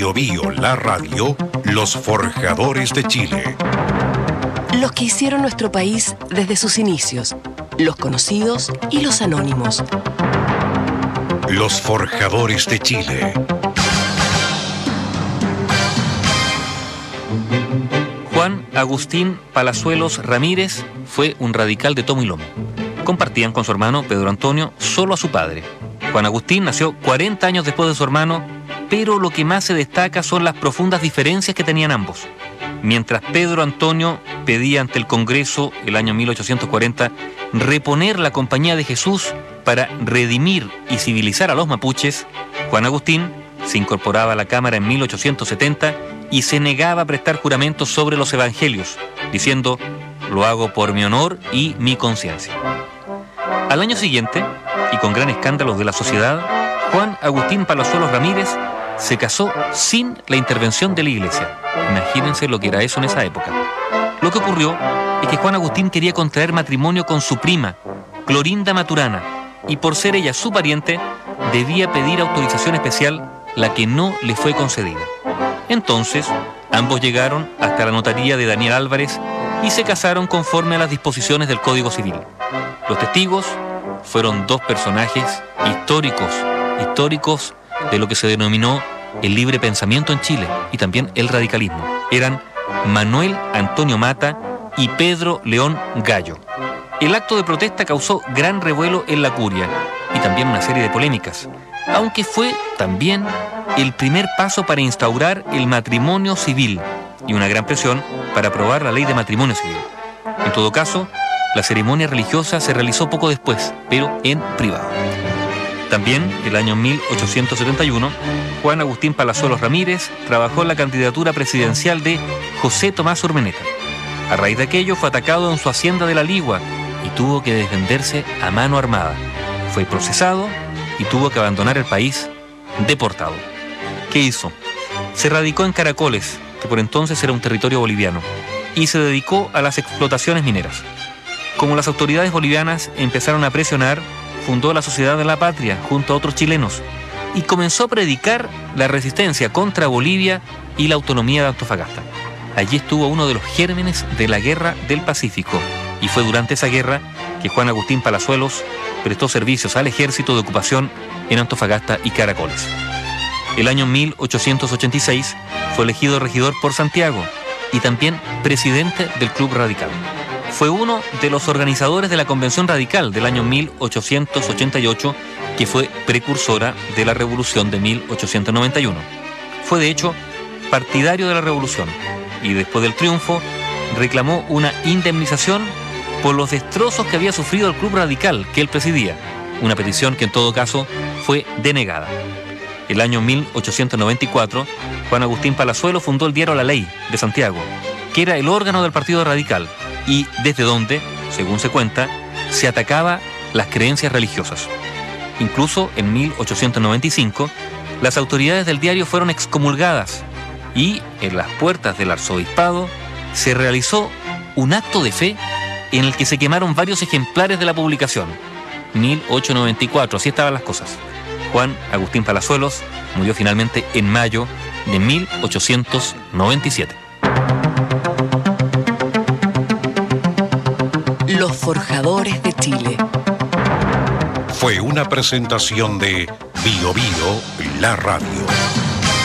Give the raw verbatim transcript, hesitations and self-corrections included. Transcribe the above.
Bio Bio, la radio, los forjadores de Chile. Los que hicieron nuestro país desde sus inicios, los conocidos y los anónimos. Los forjadores de Chile. Juan Agustín Palazuelos Ramírez fue un radical de tomo y lomo. Compartían con su hermano Pedro Antonio solo a su padre. Juan Agustín nació cuarenta años después de su hermano, pero lo que más se destaca son las profundas diferencias que tenían ambos. Mientras Pedro Antonio pedía ante el Congreso, el año mil ochocientos cuarenta, reponer la Compañía de Jesús para redimir y civilizar a los mapuches, Juan Agustín se incorporaba a la Cámara en mil ochocientos setenta y se negaba a prestar juramentos sobre los evangelios, diciendo: lo hago por mi honor y mi conciencia. Al año siguiente, y con gran escándalo de la sociedad, Juan Agustín Palazuelos Ramírez se casó sin la intervención de la iglesia. Imagínense lo que era eso en esa época. Lo que ocurrió es que Juan Agustín quería contraer matrimonio con su prima, Clorinda Maturana, y por ser ella su pariente, debía pedir autorización especial, la que no le fue concedida. Entonces, ambos llegaron hasta la notaría de Daniel Álvarez y se casaron conforme a las disposiciones del Código Civil. Los testigos fueron dos personajes históricos, históricos de lo que se denominó el libre pensamiento en Chile y también el radicalismo. Eran Manuel Antonio Mata y Pedro León Gallo. El acto de protesta causó gran revuelo en la curia y también una serie de polémicas, aunque fue también el primer paso para instaurar el matrimonio civil y una gran presión para aprobar la ley de matrimonio civil. En todo caso, la ceremonia religiosa se realizó poco después, pero en privado. También, el año mil ochocientos setenta y uno, Juan Agustín Palazuelos Ramírez trabajó en la candidatura presidencial de José Tomás Urmeneta. A raíz de aquello fue atacado en su hacienda de La Ligua y tuvo que defenderse a mano armada. Fue procesado y tuvo que abandonar el país deportado. ¿Qué hizo? Se radicó en Caracoles, que por entonces era un territorio boliviano, y se dedicó a las explotaciones mineras. Como las autoridades bolivianas empezaron a presionar, fundó la Sociedad de la Patria junto a otros chilenos y comenzó a predicar la resistencia contra Bolivia y la autonomía de Antofagasta. Allí estuvo uno de los gérmenes de la Guerra del Pacífico y fue durante esa guerra que Juan Agustín Palazuelos prestó servicios al ejército de ocupación en Antofagasta y Caracoles. El año mil ochocientos ochenta y seis fue elegido regidor por Santiago y también presidente del Club Radical. Fue uno de los organizadores de la Convención Radical del año mil ochocientos ochenta y ocho, que fue precursora de la Revolución de mil ochocientos noventa y uno. Fue de hecho partidario de la Revolución y después del triunfo reclamó una indemnización por los destrozos que había sufrido el Club Radical que él presidía, una petición que en todo caso fue denegada. El año mil ochocientos noventa y cuatro, Juan Agustín Palazuelos fundó el diario La Ley de Santiago, que era el órgano del Partido Radical y desde donde, según se cuenta, se atacaba las creencias religiosas. Incluso en mil ochocientos noventa y cinco, las autoridades del diario fueron excomulgadas y en las puertas del arzobispado se realizó un acto de fe en el que se quemaron varios ejemplares de la publicación. mil ochocientos noventa y cuatro, así estaban las cosas. Juan Agustín Palazuelos murió finalmente en mayo de mil ochocientos noventa y siete. Los forjadores de Chile. Fue una presentación de Bio Bio, la radio.